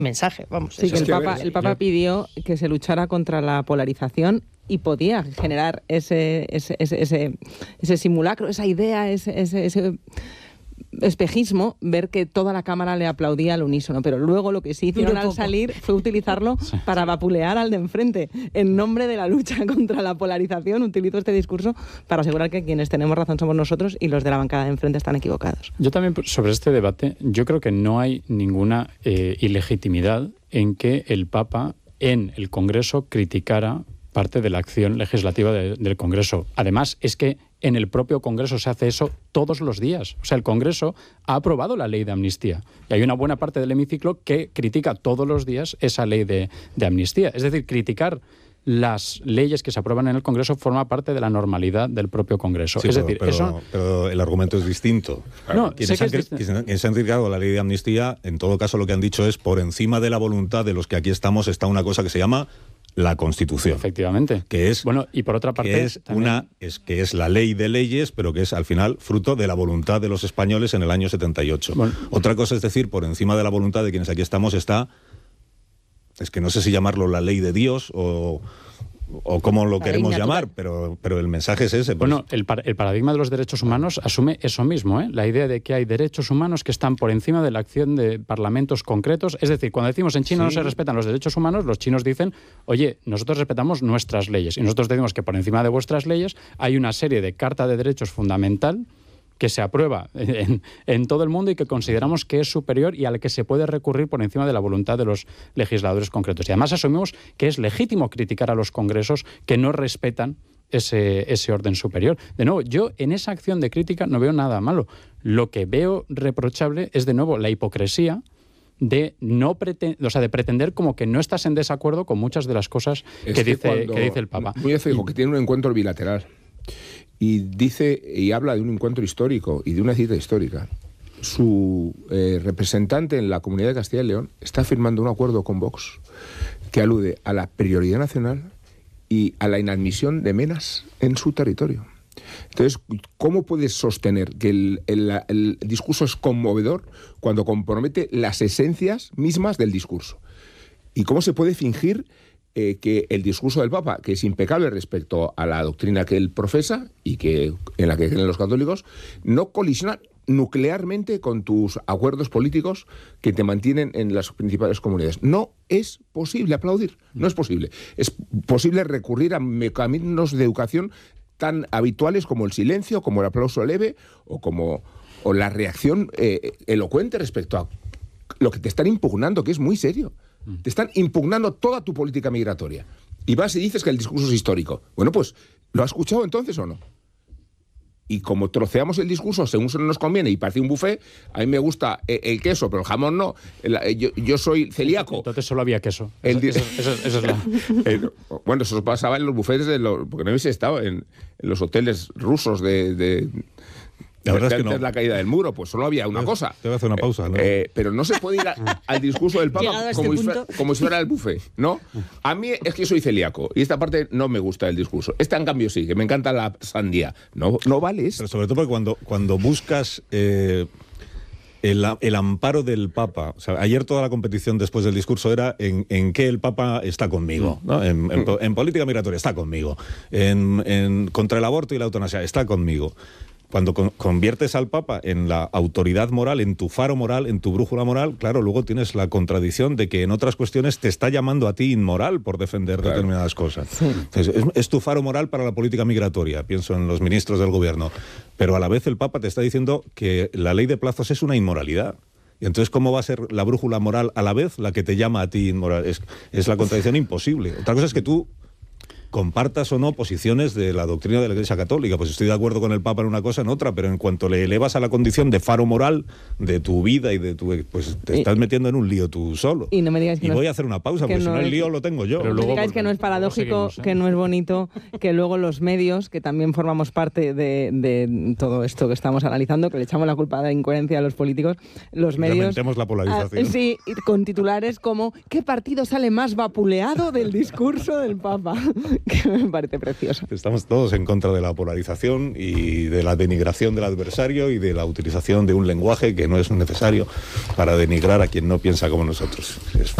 mensaje, vamos. Sí, que el Papa pidió que se luchara contra la polarización y podía generar ese simulacro, esa idea, ese espejismo, ver que toda la cámara le aplaudía al unísono, pero luego lo que sí hicieron al salir fue utilizarlo para vapulear al de enfrente. En nombre de la lucha contra la polarización, utilizó este discurso para asegurar que quienes tenemos razón somos nosotros y los de la bancada de enfrente están equivocados. Yo también, sobre este debate, yo creo que no hay ninguna ilegitimidad en que el Papa en el Congreso criticara parte de la acción legislativa del Congreso. Además, es que en el propio Congreso se hace eso todos los días. O sea, el Congreso ha aprobado la ley de amnistía y hay una buena parte del hemiciclo que critica todos los días esa ley de amnistía. Es decir, criticar las leyes que se aprueban en el Congreso forma parte de la normalidad del propio Congreso. Sí, es decir, pero el argumento es distinto. No, quienes han criticado la ley de amnistía, en todo caso lo que han dicho es por encima de la voluntad de los que aquí estamos está una cosa que se llama la Constitución. Efectivamente. Que es, bueno, y por otra parte, que es la ley de leyes, pero que es al final fruto de la voluntad de los españoles en el año 78. Bueno, otra cosa es decir, por encima de la voluntad de quienes aquí estamos está, es que no sé si llamarlo la ley de Dios o cómo lo queremos llamar, pero el mensaje es ese. Pues. Bueno, el paradigma de los derechos humanos asume eso mismo, la idea de que hay derechos humanos que están por encima de la acción de parlamentos concretos. Es decir, cuando decimos en China no se respetan los derechos humanos, los chinos dicen, oye, nosotros respetamos nuestras leyes. Y nosotros decimos que por encima de vuestras leyes hay una serie de Carta de Derechos Fundamental que se aprueba en todo el mundo y que consideramos que es superior y al que se puede recurrir por encima de la voluntad de los legisladores concretos. Y además asumimos que es legítimo criticar a los congresos que no respetan ese orden superior. De nuevo, yo en esa acción de crítica no veo nada malo. Lo que veo reprochable es, de nuevo, la hipocresía de de pretender como que no estás en desacuerdo con muchas de las cosas que dice el Papa. Núñez Feijóo, que tiene un encuentro bilateral y dice y habla de un encuentro histórico y de una cita histórica. Su representante en la Comunidad de Castilla y León está firmando un acuerdo con Vox que alude a la prioridad nacional y a la inadmisión de menas en su territorio. Entonces, ¿cómo puedes sostener que el discurso es conmovedor cuando compromete las esencias mismas del discurso? ¿Y cómo se puede fingir que el discurso del Papa, que es impecable respecto a la doctrina que él profesa y en la que creen los católicos, no colisiona nuclearmente con tus acuerdos políticos que te mantienen en las principales comunidades? No es posible aplaudir, no es posible. Es posible recurrir a mecanismos de educación tan habituales como el silencio, como el aplauso leve o la reacción elocuente respecto a lo que te están impugnando, que es muy serio. Te están impugnando toda tu política migratoria. Y vas y dices que el discurso es histórico. Bueno, pues, ¿lo has escuchado entonces o no? Y como troceamos el discurso según se nos conviene y parece un buffet, a mí me gusta el queso, pero el jamón no. Yo soy celíaco. Entonces solo había queso. Eso es la... bueno, eso pasaba en los buffets porque no habéis estado en los hoteles rusos la verdad es que no. La caída del muro, pues solo había una cosa. Te voy a hacer una pausa, ¿no? Pero no se puede ir al discurso del Papa como si fuera el buffet, ¿no? A mí es que soy celíaco y esta parte no me gusta el discurso. Esta, en cambio, sí, que me encanta la sandía. No vale eso. Pero sobre todo porque cuando buscas el amparo del Papa, o sea, ayer toda la competición después del discurso era en que el Papa está conmigo, ¿no? En política migratoria está conmigo, contra el aborto y la eutanasia está conmigo. Cuando conviertes al Papa en la autoridad moral, en tu faro moral, en tu brújula moral, claro, luego tienes la contradicción de que en otras cuestiones te está llamando a ti inmoral por defender determinadas cosas. Sí. Entonces, es tu faro moral para la política migratoria, pienso en los ministros del gobierno, pero a la vez el Papa te está diciendo que la ley de plazos es una inmoralidad. Y entonces, ¿cómo va a ser la brújula moral a la vez la que te llama a ti inmoral? Es la contradicción imposible. Otra cosa es que tú compartas o no posiciones de la doctrina de la Iglesia Católica. Pues estoy de acuerdo con el Papa en una cosa, en otra, pero en cuanto le elevas a la condición de faro moral de tu vida y de pues te estás metiendo en un lío tú solo. Y no me digáis que voy a hacer una pausa, porque si no el lío lo tengo yo. Pero no me digáis que no es paradójico, que no es bonito, que luego los medios, que también formamos parte de todo esto que estamos analizando, que le echamos la culpa de la incoherencia a los políticos, los medios... Lamentemos la polarización. Sí, con titulares como ¿qué partido sale más vapuleado del discurso del Papa? que me parece precioso. Estamos todos en contra de la polarización y de la denigración del adversario y de la utilización de un lenguaje que no es necesario para denigrar a quien no piensa como nosotros.